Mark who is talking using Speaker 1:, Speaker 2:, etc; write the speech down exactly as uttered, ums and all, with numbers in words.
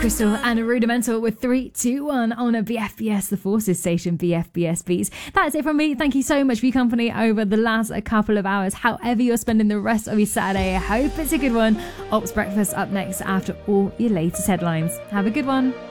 Speaker 1: Crystal and Rudimental with three two one on a B F B S, the Forces station, B F B S Beats. That's it from me. Thank you so much for your company over the last couple of hours. However you're spending the rest of your Saturday, I hope it's a good one. Ops Breakfast up next after all your latest headlines. Have a good one.